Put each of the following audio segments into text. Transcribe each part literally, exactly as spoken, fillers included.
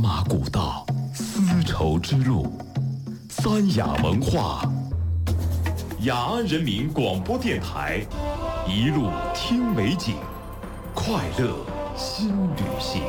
马古道，丝绸之路，三雅文化，雅安人民广播电台，一路听美景，快乐新旅行。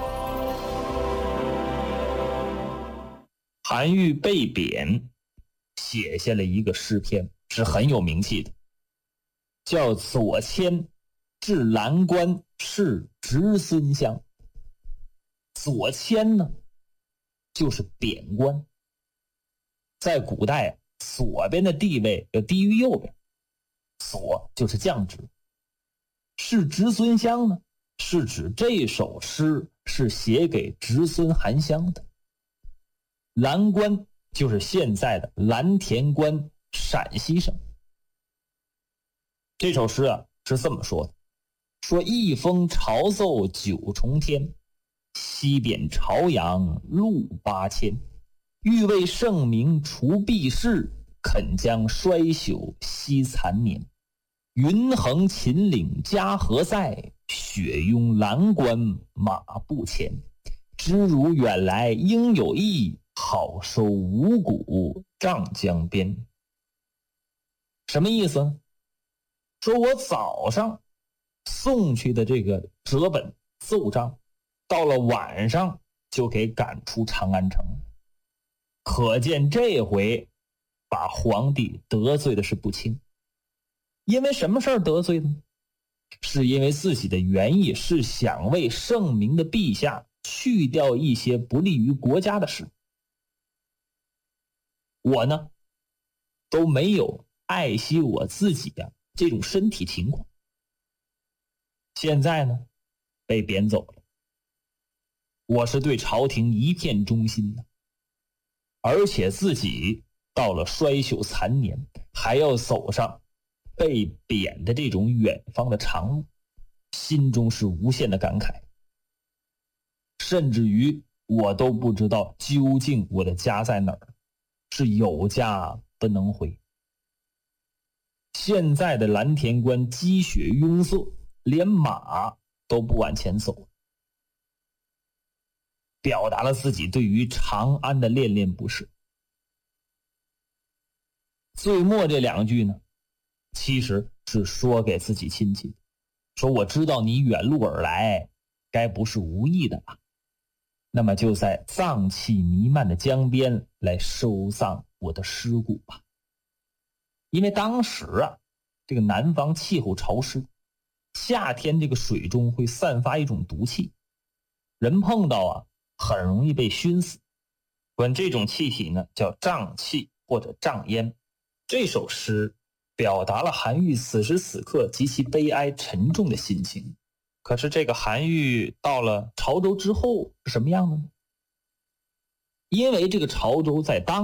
韩愈被贬，写下了一个诗篇，是很有名气的，叫左迁至蓝关是侄孙乡。左迁呢，就是贬官。在古代，左边的地位要低于右边，左就是降职。是侄孙乡呢，是指这首诗是写给侄孙韩湘的。蓝关就是现在的蓝田关，陕西省。这首诗啊是这么说的，说一封朝奏九重天，西贬朝阳路八千，欲为圣明除弊事，肯将衰朽惜残年。云横秦岭家何在，雪拥蓝关马不前。知如远来应有意，好收五谷丈江边。什么意思呢？说我早上送去的这个折本奏章，到了晚上就给赶出长安城。可见这回把皇帝得罪的是不轻。因为什么事儿得罪呢？是因为自己的原意是想为圣明的陛下去掉一些不利于国家的事。我呢都没有爱惜我自己的这种身体情况，现在呢被贬走了。我是对朝廷一片忠心的，而且自己到了衰朽残年，还要走上被贬的这种远方的长路，心中是无限的感慨。甚至于我都不知道究竟我的家在哪儿，是有家不能回。现在的蓝田关积雪拥塞，连马都不往前走，表达了自己对于长安的恋恋不舍。最末这两句呢，其实是说给自己亲戚的，说我知道你远路而来，该不是无意的吧？那么就在瘴气弥漫的江边来收葬我的尸骨吧。因为当时啊，这个南方气候潮湿，夏天这个水中会散发一种毒气，人碰到啊很容易被熏死。管这种气体呢叫瘴气或者瘴烟。这首诗表达了韩愈此时此刻极其悲哀沉重的心情。可是这个韩愈到了潮州之后是什么样的呢？因为这个潮州在当